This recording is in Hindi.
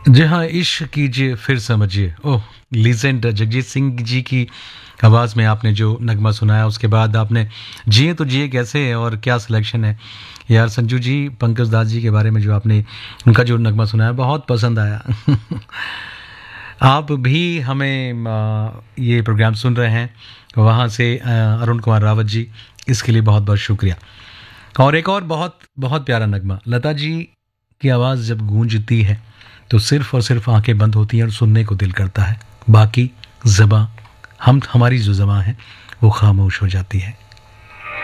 जी हाँ, इश्क कीजिए फिर समझिए। ओह! लीजेंड जगजीत सिंह जी की आवाज़ में आपने जो नगमा सुनाया, उसके बाद आपने जिए तो जिए कैसे और क्या सिलेक्शन है। यार संजू जी, पंकज दास जी के बारे में जो आपने उनका जो नगमा सुनाया बहुत पसंद आया। आप भी हमें ये प्रोग्राम सुन रहे हैं, वहाँ से अरुण कुमार रावत जी, इसके लिए बहुत-बहुत शुक्रिया। और एक और बहुत बहुत प्यारा नगमा, लता जी की आवाज़ जब गूंजती है तो सिर्फ और सिर्फ आंखें बंद होती हैं और सुनने को दिल करता है। बाकी ज़बां, हमारी जो ज़बां है वो खामोश हो जाती है।